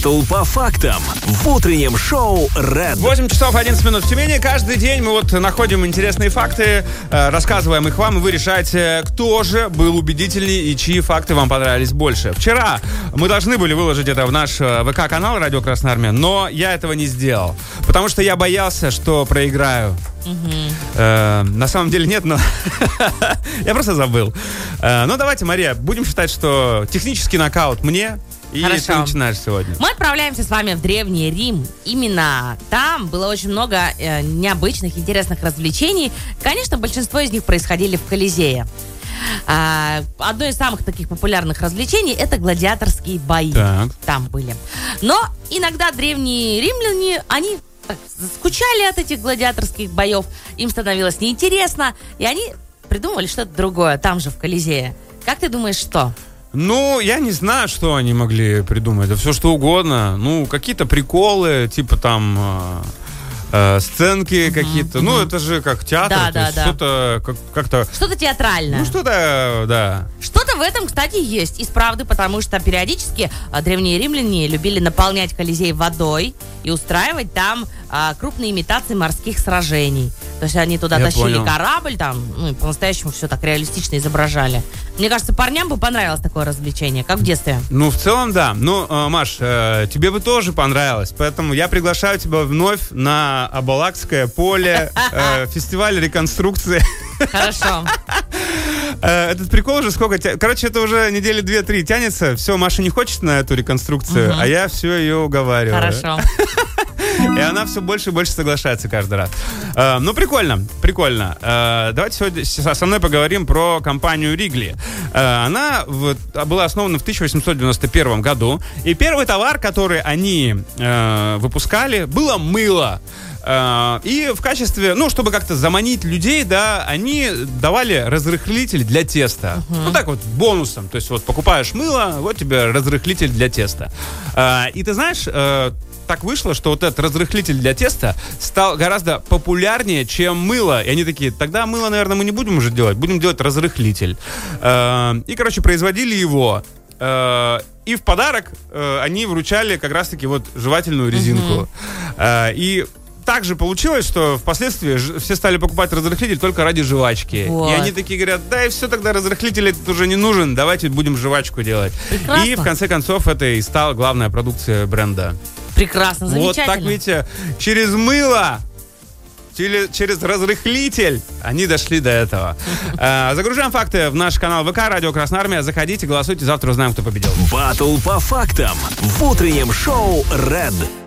Батл по фактам в утреннем шоу Red. 8 часов 11 минут в Тюмени. Каждый день мы вот находим интересные факты, рассказываем их вам, и вы решаете, кто же был убедительнее и чьи факты вам понравились больше. Вчера мы должны были выложить это в наш ВК-канал «Радио Красная Армия», но я этого не сделал, потому что я боялся, что проиграю. На самом деле нет, но я просто забыл. Ну давайте, Мария, будем считать, что технический нокаут мне. И Хорошо. ты начинаешь сегодня. Мы отправляемся с вами в Древний Рим. Именно там было очень много необычных, интересных развлечений. Конечно, большинство из них происходили в Колизее. Одно из самых таких популярных развлечений — это гладиаторские бои. Так. Там были. Но иногда древние римляне, они скучали от этих гладиаторских боев, им становилось неинтересно, и они придумали что-то другое там же, в Колизее. Как ты думаешь, что? Ну, я не знаю, что они могли придумать. Да все что угодно. Ну, какие-то приколы, типа там сценки какие-то. Ну, это же как театр. Да, то есть что-то как-то... Что-то театральное. Ну, что-то, да. Что-то в этом, кстати, есть из правды, потому что периодически древние римляне любили наполнять Колизей водой и устраивать там крупные имитации морских сражений. То есть они туда тащили корабль, там, ну, и по-настоящему все так реалистично изображали. Мне кажется, парням бы понравилось такое развлечение, как в детстве. Ну, в целом, да. Ну, Маш, тебе бы тоже понравилось, поэтому я приглашаю тебя вновь на Абалакское поле, фестиваль реконструкции. Хорошо. Этот прикол уже сколько... Короче, это уже недели 2-3 тянется. Все, Маша не хочет на эту реконструкцию, а я все ее уговариваю. Хорошо. И она все больше и больше соглашается каждый раз. Ну, прикольно. Давайте сегодня со мной поговорим про компанию Wrigley. Она была основана в 1891 году. И первый товар, который они выпускали, было мыло. И в качестве, ну, чтобы как-то заманить людей, да, они давали разрыхлитель для теста. Ну, так вот, бонусом. То есть вот покупаешь мыло, вот тебе разрыхлитель для теста. И ты знаешь... Так вышло, что вот этот разрыхлитель для теста стал гораздо популярнее, чем мыло. И они такие, тогда мыло, наверное, мы не будем уже делать, будем делать разрыхлитель. И, короче, производили его. И в подарок они вручали как раз-таки вот жевательную резинку. И также получилось, что впоследствии все стали покупать разрыхлитель только ради жвачки. Вот. И они такие говорят, да и все, тогда разрыхлитель этот уже не нужен, давайте будем жвачку делать. Прекрасно. И в конце концов это и стала главная продукция бренда. Прекрасно, замечательно. Вот так, видите, через мыло, через разрыхлитель они дошли до этого. Загружаем факты в наш канал ВК «Радио Красная Армия». Заходите, голосуйте, завтра узнаем, кто победил. Батл по фактам в утреннем шоу Red.